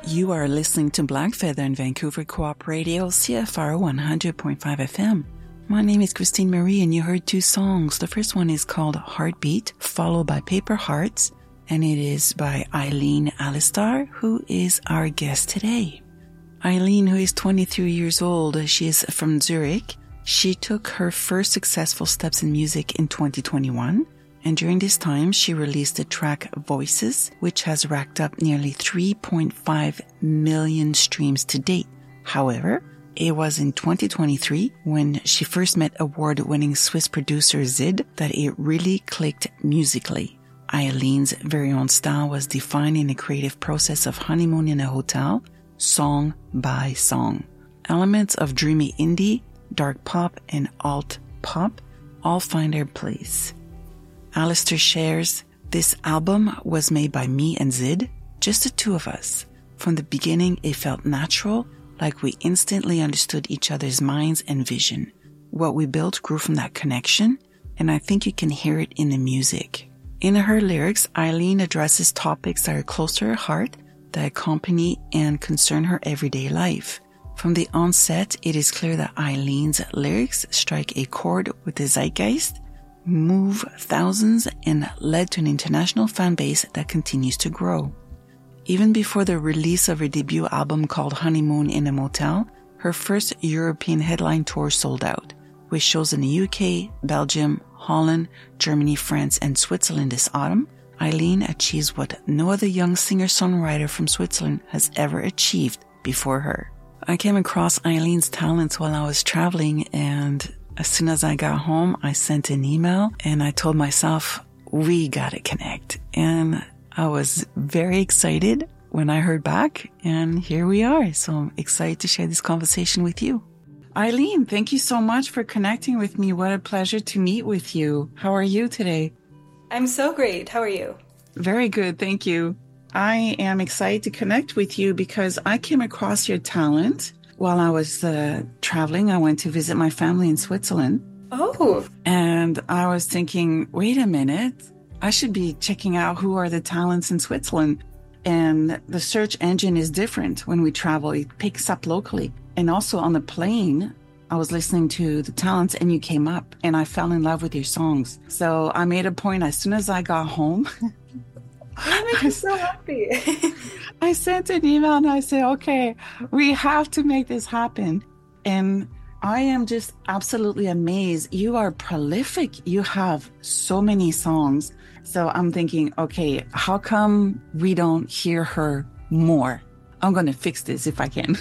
You are listening to Blackfeather in Vancouver Co-op Radio, CFR 100.5 FM. My name is Christine Marie, and you heard two songs. The first one is called Heartbeat, followed by Paper Hearts, and it is by Eileen Alistar, who is our guest today. Eileen, who is 23 years old, she is from Zurich. She took her first successful steps in music in 2021. And during this time, she released the track Voices, which has racked up nearly 3.5 million streams to date. However, it was in 2023, when she first met award-winning Swiss producer Zid, that it really clicked musically. Eileen's very own style was defined in the creative process of Honeymoon in a Hotel, song by song. Elements of dreamy indie, dark pop, and alt pop all find their place. Alistair shares, this album was made by me and Zid, just the two of us. From the beginning, it felt natural, like we instantly understood each other's minds and vision. What we built grew from that connection, and I think you can hear it in the music. In her lyrics, Eileen addresses topics that are close to her heart, that accompany and concern her everyday life. From the onset, it is clear that Eileen's lyrics strike a chord with the zeitgeist, move thousands, and led to an international fan base that continues to grow. Even before the release of her debut album called Honeymoon in a Motel, her first European headline tour sold out, with shows in the UK, Belgium, Holland, Germany, France, and Switzerland this autumn. Eileen achieves what no other young singer-songwriter from Switzerland has ever achieved before her. I came across Eileen's talents while I was traveling, and as soon as I got home, I sent an email and I told myself, we gotta connect. And I was very excited when I heard back, and here we are. So I'm excited to share this conversation with you. Eileen, thank you so much for connecting with me. What a pleasure to meet with you. How are you today? I'm so great. How are you? Very good. Thank you. I am excited to connect with you because I came across your talent while I was traveling. I went to visit my family in Switzerland. Oh. And I was thinking, wait a minute, I should be checking out who are the talents in Switzerland. And the search engine is different when we travel. It picks up locally. And also on the plane, I was listening to the talents and you came up and I fell in love with your songs. So I made a point as soon as I got home. I'm so happy. I sent an email and I said, okay, we have to make this happen. And I am just absolutely amazed. You are prolific. You have so many songs. So I'm thinking, okay, how come we don't hear her more? I'm going to fix this if I can.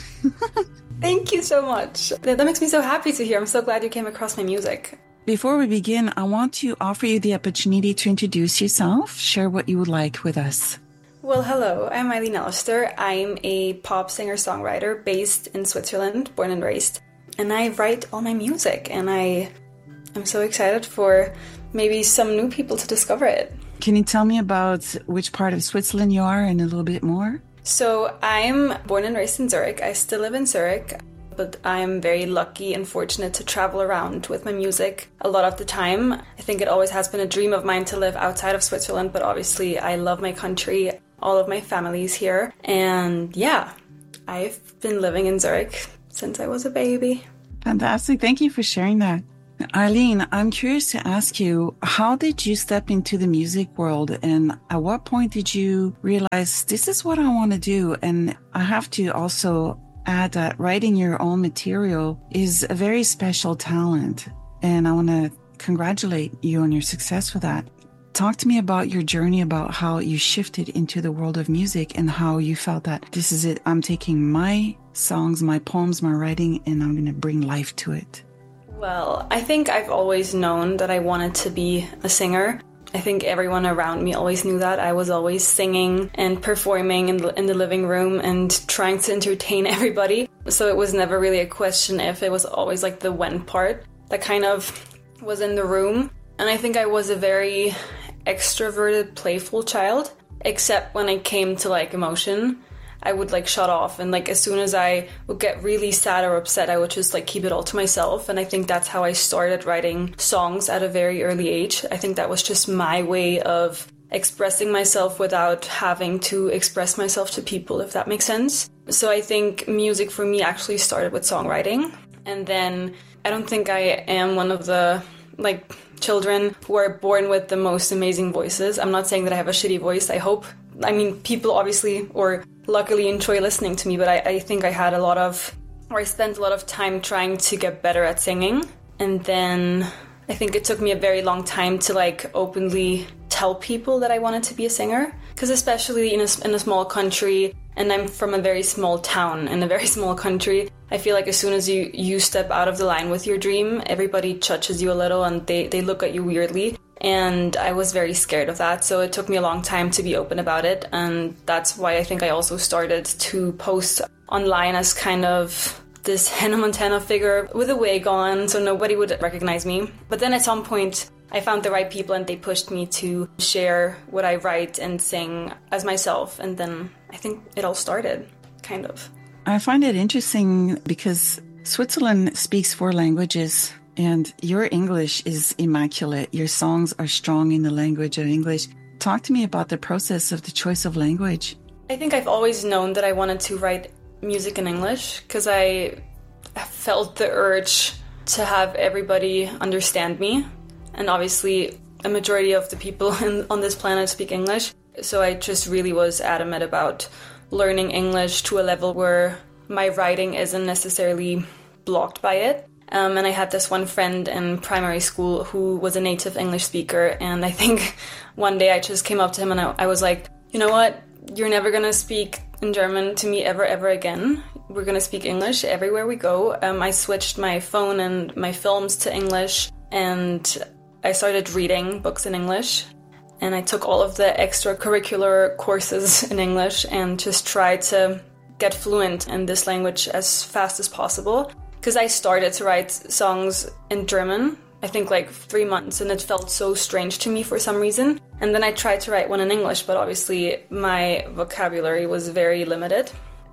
Thank you so much. That makes me so happy to hear. I'm so glad you came across my music. Before we begin, I want to offer you the opportunity to introduce yourself, share what you would like with us. Well, hello, I'm Eileen Alistar. I'm a pop singer-songwriter based in Switzerland, born and raised. And I write all my music, and I'm so excited for maybe some new people to discover it. Can you tell me about which part of Switzerland you are and a little bit more? So I'm born and raised in Zurich. I still live in Zurich. But I'm very lucky and fortunate to travel around with my music a lot of the time. I think it always has been a dream of mine to live outside of Switzerland, but obviously I love my country. All of my family's here. And yeah, I've been living in Zurich since I was a baby. Fantastic. Thank you for sharing that. Eileen, I'm curious to ask you, how did you step into the music world? And at what point did you realize this is what I want to do? And I have to also add that writing your own material is a very special talent. And I want to congratulate you on your success with that. Talk to me about your journey, about how you shifted into the world of music and how you felt that this is it. I'm taking my songs, my poems, my writing, and I'm going to bring life to it. Well, I think I've always known that I wanted to be a singer. I think everyone around me always knew that. I was always singing and performing in the living room and trying to entertain everybody. So it was never really a question if. It was always like the when part that kind of was in the room. And I think I was a very extroverted, playful child, except when it came to like emotion. I would like shut off, and like as soon as I would get really sad or upset, I would just like keep it all to myself. And I think that's how I started writing songs at a very early age. I think that was just my way of expressing myself without having to express myself to people, if that makes sense. So I think music for me actually started with songwriting. And then I don't think I am one of the children who are born with the most amazing voices. I'm not saying that I have a shitty voice, I hope. I mean, people obviously or luckily enjoy listening to me, but I think I spent a lot of time trying to get better at singing. And then I think it took me a very long time to openly tell people that I wanted to be a singer. Because especially in a small country, and I'm from a very small town in a very small country, I feel like as soon as you step out of the line with your dream, everybody judges you a little and they look at you weirdly. And I was very scared of that. So it took me a long time to be open about it. And that's why I think I also started to post online as kind of this Hannah Montana figure with a wig on, so nobody would recognize me. But then at some point, I found the right people and they pushed me to share what I write and sing as myself. And then I think it all started, kind of. I find it interesting because Switzerland speaks 4 languages and your English is immaculate. Your songs are strong in the language of English. Talk to me about the process of the choice of language. I think I've always known that I wanted to write music in English because I felt the urge to have everybody understand me. And obviously, a majority of the people on this planet speak English. So I just really was adamant about learning English to a level where my writing isn't necessarily blocked by it. And I had this one friend in primary school who was a native English speaker. And I think one day I just came up to him and I was like, you know what? You're never going to speak in German to me ever again. We're going to speak English everywhere we go. I switched my phone and my films to English. And I started reading books in English. And I took all of the extracurricular courses in English and just tried to get fluent in this language as fast as possible. Because I started to write songs in German, I think 3 months, and it felt so strange to me for some reason. And then I tried to write one in English, but obviously my vocabulary was very limited.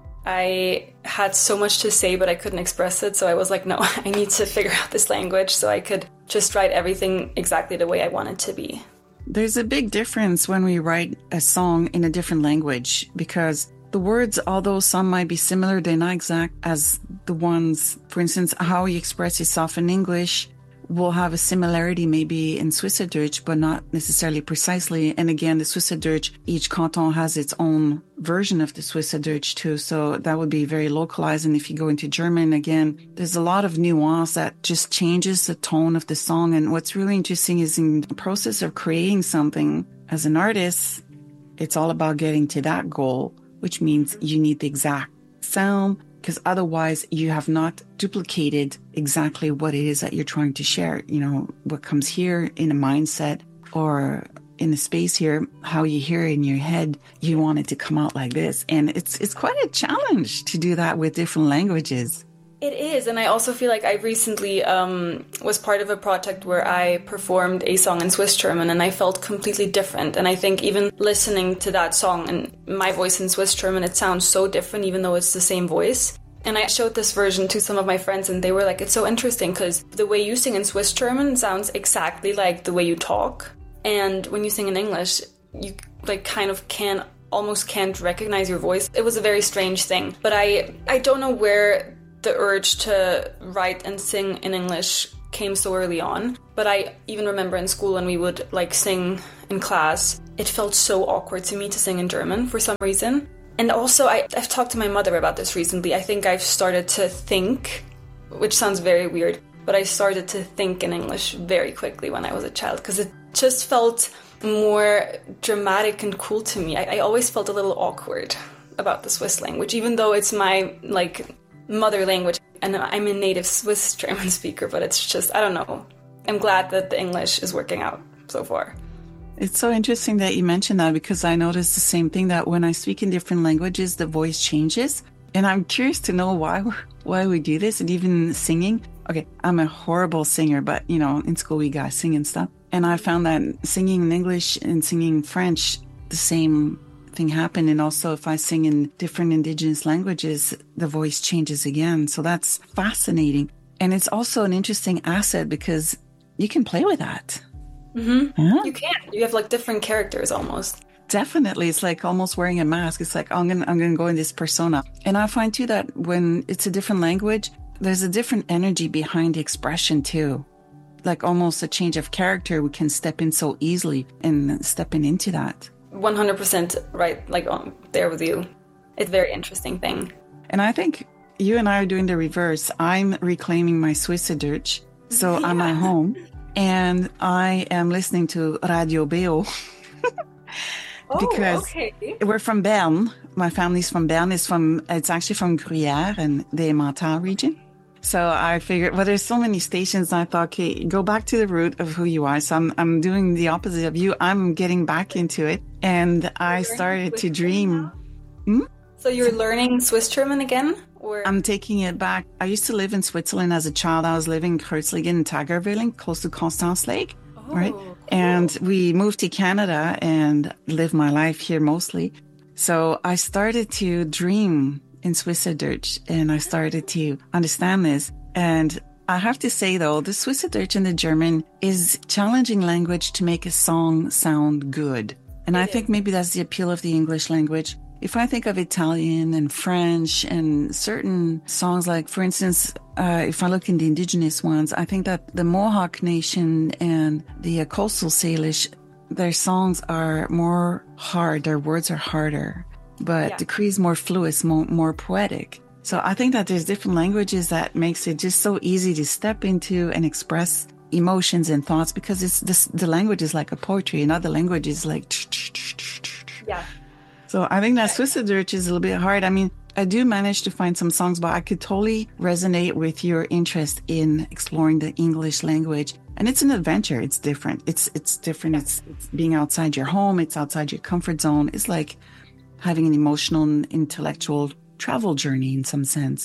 I had so much to say, but I couldn't express it. So I was like, no, I need to figure out this language so I could just write everything exactly the way I want it to be. There's a big difference when we write a song in a different language because the words, although some might be similar, they're not exact as the ones, for instance, how you express yourself in English will have a similarity maybe in Schweizerdeutsch, but not necessarily precisely. And again, the Schweizerdeutsch, each canton has its own version of the Schweizerdeutsch too. So that would be very localized. And if you go into German, again, there's a lot of nuance that just changes the tone of the song. And what's really interesting is in the process of creating something as an artist, it's all about getting to that goal, which means you need the exact sound, because otherwise you have not duplicated exactly what it is that you're trying to share. You know, what comes here in a mindset or in a space here, how you hear it in your head, you want it to come out like this. And it's quite a challenge to do that with different languages. It is, and I also feel like I recently was part of a project where I performed a song in Swiss German, and I felt completely different. And I think even listening to that song and my voice in Swiss German, it sounds so different, even though it's the same voice. And I showed this version to some of my friends, and they were like, it's so interesting because the way you sing in Swiss German sounds exactly like the way you talk. And when you sing in English, you almost can't recognize your voice. It was a very strange thing. But I don't know where the urge to write and sing in English came so early on. But I even remember in school when we would sing in class, it felt so awkward to me to sing in German for some reason. And also I've talked to my mother about this recently. I think I've started to think, which sounds very weird, but I started to think in English very quickly when I was a child because it just felt more dramatic and cool to me. I always felt a little awkward about the Swiss language, even though it's my mother language, and I'm a native Swiss German speaker, but it's just, I don't know. I'm glad that the English is working out so far. It's so interesting that you mentioned that because I noticed the same thing, that when I speak in different languages, the voice changes. And I'm curious to know why we do this, and even singing. Okay, I'm a horrible singer, but in school we got sing and stuff. And I found that singing in English and singing in French, the same thing happened. And also if I sing in different indigenous languages, the voice changes again. So that's fascinating. And it's also an interesting asset because you can play with that. Yeah. You can. You have like different characters almost. Definitely. It's like almost wearing a mask. It's like, I'm gonna go in this persona. And I find too that when it's a different language, there's a different energy behind the expression too. Like almost a change of character, we can step in so easily and stepping into that. 100% right, like there with you. It's a very interesting thing. And I think you and I are doing the reverse. I'm reclaiming my Schweizerdeutsch. So I'm at home and I am listening to Radio Beo. Because we're from Bern. My family's from Bern. It's actually from Gruyère and the Emmental region. So I figured, well, there's so many stations. And I thought, okay, go back to the root of who you are. So I'm doing the opposite of you. I'm getting back into it. And I started to dream. So you're learning Swiss German again? Or? I'm taking it back. I used to live in Switzerland as a child. I was living in Kreuzlingen in Tagerville, close to Constance Lake. Right. And we moved to Canada and lived my life here mostly. So I started to dream in Schweizerdeutsch and I started to understand this. And I have to say, though, the Schweizerdeutsch and the German is challenging language to make a song sound good. And I think maybe that's the appeal of the English language. If I think of Italian and French and certain songs, like, for instance, if I look in the indigenous ones, I think that the Mohawk Nation and the Coastal Salish, their songs are more hard, their words are harder, but the Cree is more fluid, more poetic. So I think that there's different languages that makes it just so easy to step into and express emotions and thoughts, because the language is like a poetry and other language is like... Yeah. So I think that Schweizerdeutsch is a little bit hard. I mean, I do manage to find some songs, but I could totally resonate with your interest in exploring the English language. And it's an adventure. It's different. It's different. It's being outside your home. It's outside your comfort zone. It's like having an emotional and intellectual travel journey in some sense.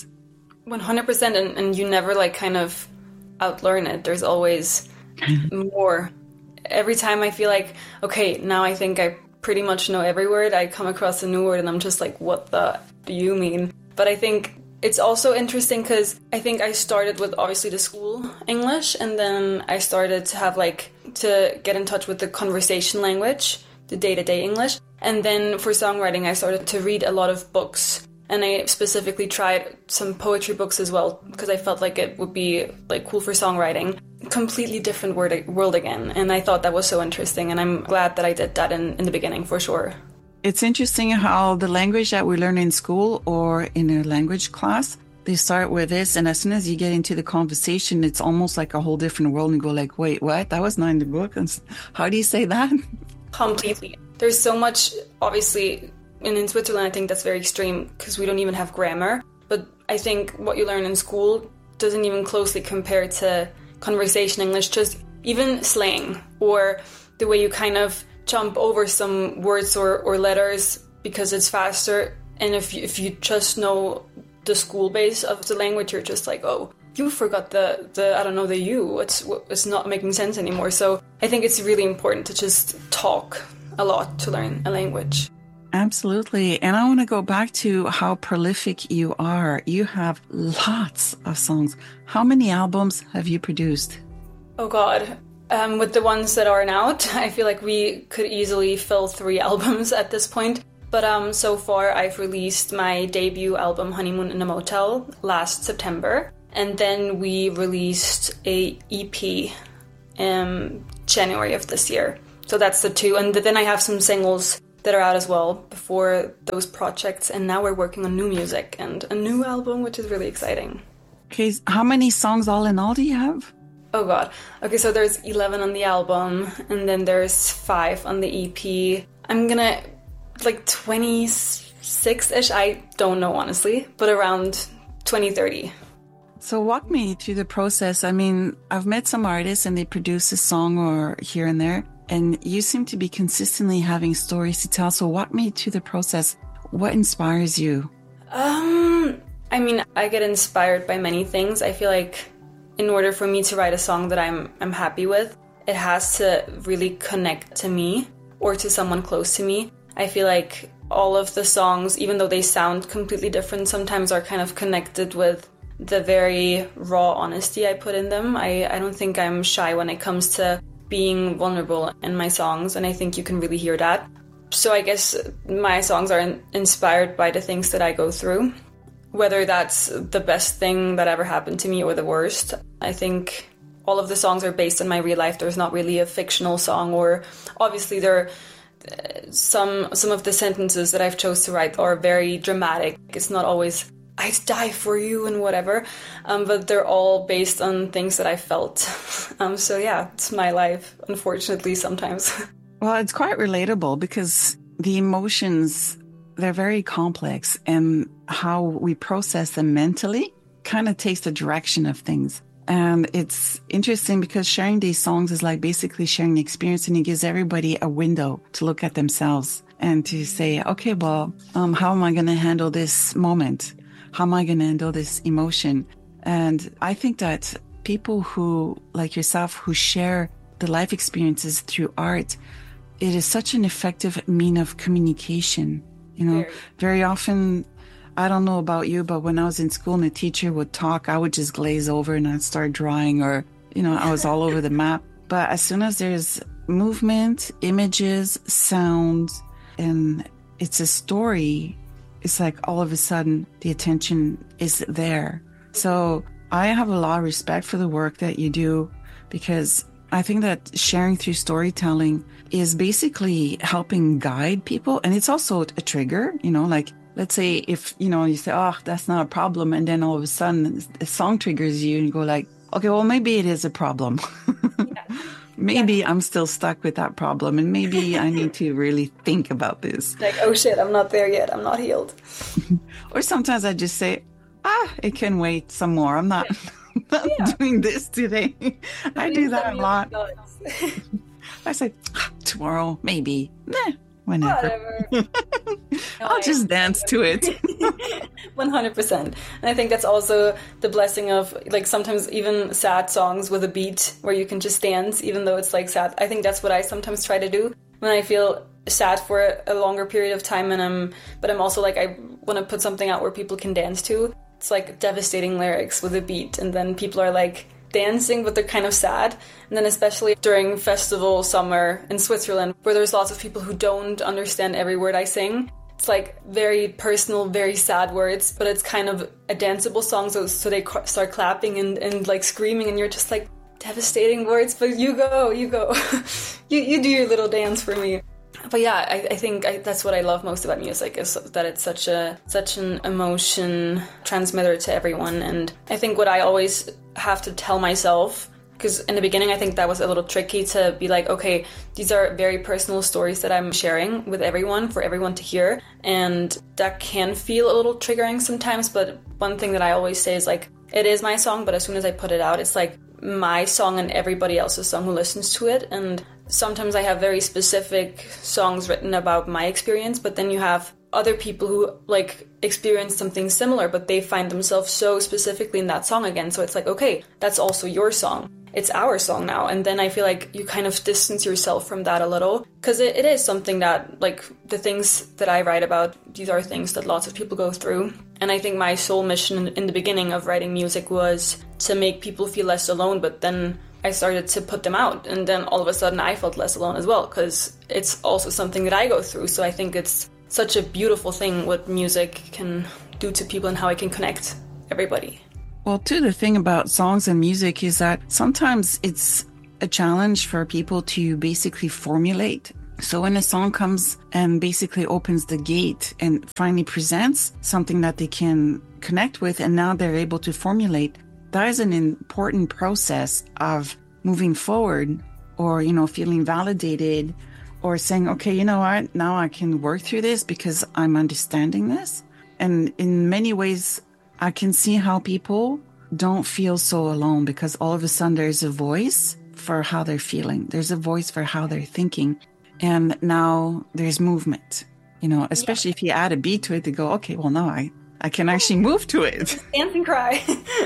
100%. And you never like kind of outlearn it. There's always more. Every time I feel like, okay, now I think I pretty much know every word, I come across a new word and I'm just like, what the do you mean? But I think it's also interesting because I think I started with obviously the school English, and then I started to have to get in touch with the conversation language, the day-to-day English. And then for songwriting, I started to read a lot of books, and I specifically tried some poetry books as well because I felt like it would be like cool for songwriting. Completely different world again, and I thought that was so interesting, and I'm glad that I did that in the beginning for sure. It's interesting how the language that we learn in school or in a language class, they start with this, and as soon as you get into the conversation, it's almost like a whole different world, and you go like, wait, what? That was not in the book? And how do you say that? Completely. There's so much, obviously, and in Switzerland I think that's very extreme because we don't even have grammar, but I think what you learn in school doesn't even closely compare to conversation English, just even slang or the way you kind of jump over some words or letters because it's faster. And if you just know the school base of the language, you're just like, oh, you forgot the I don't know, the you. It's not making sense anymore. So I think it's really important to just talk a lot to learn a language. Absolutely. And I want to go back to how prolific you are. You have lots of songs. How many albums have you produced? Oh, God. With the ones that aren't out, I feel like we could easily fill 3 albums at this point. But so far, I've released my debut album, Honeymoon in a Motel, last September. And then we released a EP in January of this year. So that's the 2. And then I have some singles that are out as well before those projects, and now we're working on new music and a new album, which is really exciting. Okay, how many songs all in all do you have? Oh god. Okay, so there's 11 on the album, and then there's 5 on the EP. I'm gonna, 26-ish, I don't know honestly, but around 20-30. So walk me through the process. I mean, I've met some artists and they produce a song or here and there, and you seem to be consistently having stories to tell. So walk me through the process. What inspires you? I mean, I get inspired by many things. I feel like in order for me to write a song that I'm happy with, it has to really connect to me or to someone close to me. I feel like all of the songs, even though they sound completely different, sometimes are kind of connected with the very raw honesty I put in them. I don't think I'm shy when it comes to being vulnerable in my songs, and I think you can really hear that. So I guess my songs are inspired by the things that I go through, whether that's the best thing that ever happened to me or the worst. I think all of the songs are based on my real life. There's not really a fictional song, or obviously there are some of the sentences that I've chose to write are very dramatic. It's not always I'd die for you and whatever, but they're all based on things that I felt. So yeah, it's my life, unfortunately, sometimes. Well, it's quite relatable because the emotions, they're very complex, and how we process them mentally kind of takes the direction of things. And it's interesting because sharing these songs is like basically sharing the experience, and it gives everybody a window to look at themselves and to say, okay, well, how am I going to handle this moment? How am I going to handle this emotion? And I think that people who, like yourself, who share the life experiences through art, it is such an effective mean of communication. You know, very often, I don't know about you, but when I was in school and the teacher would talk, I would just glaze over and I'd start drawing, or, you know, I was all over the map. But as soon as there's movement, images, sounds, and it's a story, it's like all of a sudden the attention is there. So I have a lot of respect for the work that you do, because I think that sharing through storytelling is basically helping guide people. And it's also a trigger, you know, like, let's say if, you know, you say, oh, that's not a problem. And then all of a sudden a song triggers you and you go like, okay, well, maybe it is a problem. Maybe I'm still stuck with that problem, and maybe I need to really think about this. Like, oh shit, I'm not there yet. I'm not healed. Or sometimes I just say, it can wait some more. I'm not, doing this today. I do that a lot. I say, tomorrow, maybe. Whenever. I'll just dance to it. 100%. And I think that's also the blessing of, like, sometimes even sad songs with a beat where you can just dance, even though it's like sad. I think that's what I sometimes try to do when I feel sad for a longer period of time, but I'm also like, I want to put something out where people can dance to. It's like devastating lyrics with a beat, and then people are like dancing, but they're kind of sad. And then especially during festival summer in Switzerland, where there's lots of people who don't understand every word I sing, it's like very personal, very sad words, but it's kind of a danceable song, so they start clapping and like screaming, and you're just like, devastating words, but you go you do your little dance for me. But yeah, I think that's what I love most about music, is that it's such an emotion transmitter to everyone. And I think what I always have to tell myself, because in the beginning I think that was a little tricky to be like, okay, these are very personal stories that I'm sharing with everyone, for everyone to hear, and that can feel a little triggering sometimes. But one thing that I always say is like, it is my song, but as soon as I put it out, it's like my song and everybody else's song who listens to it. And sometimes I have very specific songs written about my experience, but then you have other people who like experience something similar, but they find themselves so specifically in that song again. So it's like, okay, that's also your song. It's our song now. And then I feel like you kind of distance yourself from that a little, because it is something that, like, the things that I write about, these are things that lots of people go through. And I think my sole mission in the beginning of writing music was to make people feel less alone, but then I started to put them out, and then all of a sudden I felt less alone as well, because it's also something that I go through. So I think it's such a beautiful thing what music can do to people and how it can connect everybody. Well, too, the thing about songs and music is that sometimes it's a challenge for people to basically formulate. So when a song comes and basically opens the gate and finally presents something that they can connect with, and now they're able to formulate, that is an important process of moving forward, or, you know, feeling validated, or saying, okay, you know what, now I can work through this because I'm understanding this. And in many ways, I can see how people don't feel so alone, because all of a sudden there's a voice for how they're feeling. There's a voice for how they're thinking. And now there's movement, you know, especially if you add a beat to it to go, okay, well, now I can actually move to it. Dance and cry.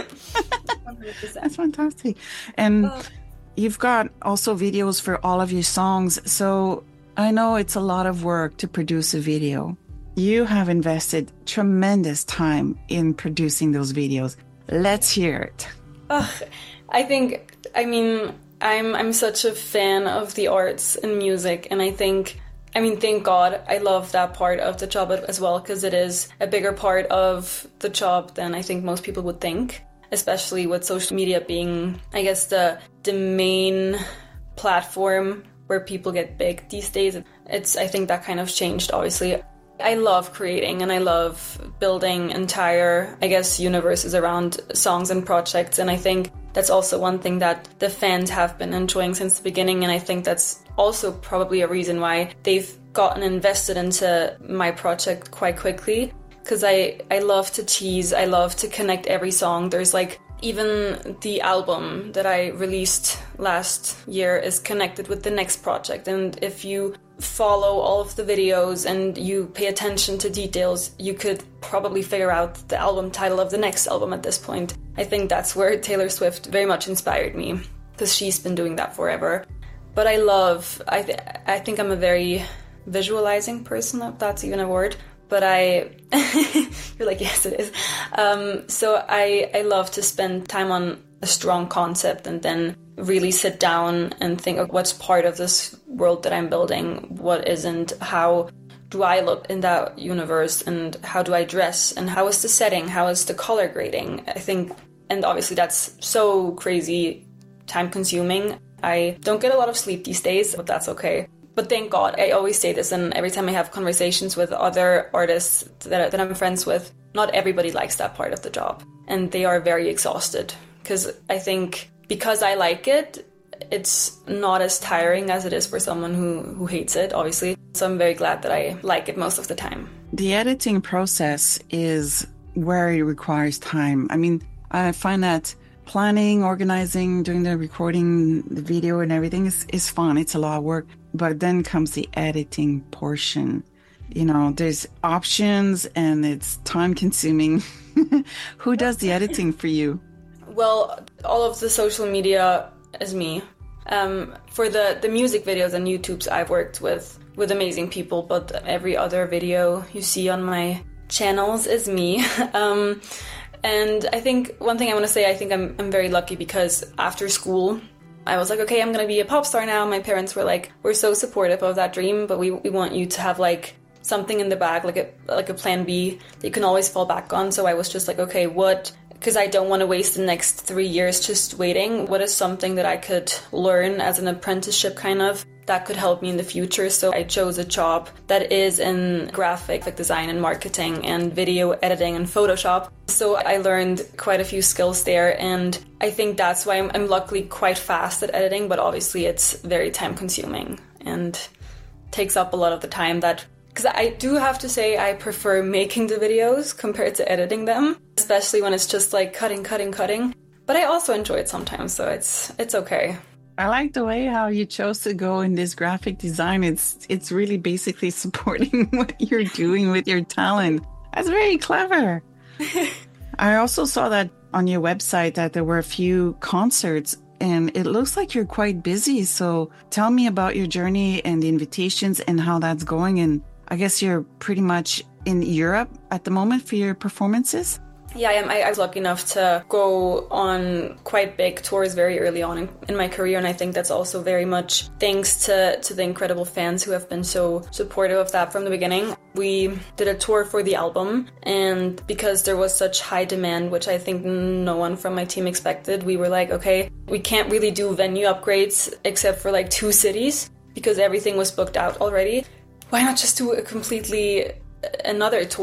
That's fantastic. And you've got also videos for all of your songs. So I know it's a lot of work to produce a video. You have invested tremendous time in producing those videos. Let's hear it. I mean, I'm such a fan of the arts and music, and thank God I love that part of the job as well, because it is a bigger part of the job than I think most people would think, especially with social media being, I guess, the main platform where people get big these days. I think that kind of changed, obviously. I love creating and I love building entire, I guess, universes around songs and projects, and I think that's also one thing that the fans have been enjoying since the beginning, and I think that's also probably a reason why they've gotten invested into my project quite quickly, because I love to tease, I love to connect every song. There's like, even the album that I released last year is connected with the next project, and if you follow all of the videos and you pay attention to details, you could probably figure out the album title of the next album at this point. I think that's where Taylor Swift very much inspired me, because she's been doing that forever. But I think I'm a very visualizing person, if that's even a word. But you're like, yes, it is. So I love to spend time on a strong concept and then really sit down and think of what's part of this world that I'm building, what isn't, how do I look in that universe, and how do I dress, and how is the setting, how is the color grading. I think, and obviously that's so crazy time consuming. I don't get a lot of sleep these days, but that's okay. But thank God, I always say this, and every time I have conversations with other artists that I'm friends with, not everybody likes that part of the job, and they are very exhausted. Because I think because I like it, it's not as tiring as it is for someone who hates it, obviously. So I'm very glad that I like it most of the time. The editing process is where it requires time. I mean, I find that planning, organizing, doing the recording, the video and everything is fun. It's a lot of work. But then comes the editing portion. You know, there's options and it's time consuming. Who does the editing for you? Well, all of the social media is me. For the music videos and YouTubes, I've worked with amazing people, but every other video you see on my channels is me. And I think one thing I want to say, I think I'm very lucky, because after school, I was like, okay, I'm going to be a pop star now. My parents were like, we're so supportive of that dream, but we want you to have like something in the bag, like a plan B that you can always fall back on. So I was just like, okay, because I don't want to waste the next 3 years just waiting. What is something that I could learn as an apprenticeship kind of that could help me in the future? So I chose a job that is in graphic design and marketing and video editing and Photoshop. So I learned quite a few skills there, and I think that's why I'm luckily quite fast at editing, but obviously it's very time consuming and takes up a lot of the time because I do have to say I prefer making the videos compared to editing them, especially when it's just like cutting. But I also enjoy it sometimes, so it's okay. I like the way how you chose to go in this graphic design. It's really basically supporting what you're doing with your talent. That's very clever. I also saw that on your website that there were a few concerts, and it looks like you're quite busy. So tell me about your journey and the invitations and how that's going. And I guess you're pretty much in Europe at the moment for your performances? Yeah, I am. I was lucky enough to go on quite big tours very early on in my career, and I think that's also very much thanks to the incredible fans who have been so supportive of that from the beginning. We did a tour for the album, and because there was such high demand, which I think no one from my team expected, we were like, okay, we can't really do venue upgrades except for like 2 cities because everything was booked out already. Why not just do another tour?